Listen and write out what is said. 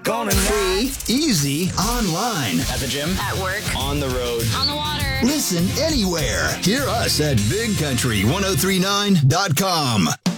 Free, easy, online. At the gym. At work. On the road. On the water. Listen anywhere. Hear us at BigCountry1039.com.